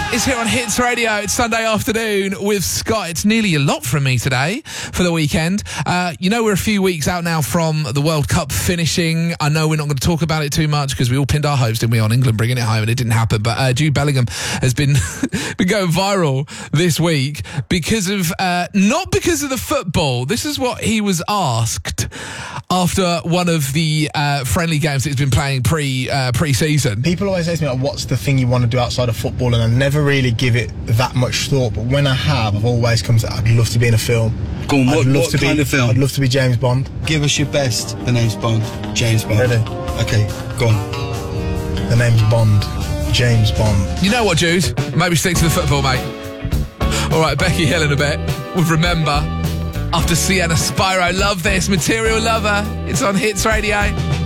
It's here on Hits Radio. It's Sunday afternoon with Scott. It's nearly a lot from me today for the weekend. We're a few weeks out now from the World Cup finishing. I know we're not going to talk about it too much because we all pinned our hopes, didn't we, on England bringing it home, and it didn't happen. But Jude Bellingham has been going viral this week because of not because of the football. This is what he was asked after one of the friendly games that he's been playing pre-season. People always say to me, like, what's the thing you want to do outside of football? And I never really give it that much thought. But when I have, I've always come to, I'd love to be in a film. Go on, what kind of film? I'd love to be James Bond. Give us your best. The name's Bond. James Bond. Ready? Okay, go on. The name's Bond. James Bond. You know what, Jude? Maybe stick to the football, mate. All right, Becky Hill in a bit with Remember after Sienna Spyro. Love this. Material Lover. It's on Hits Radio.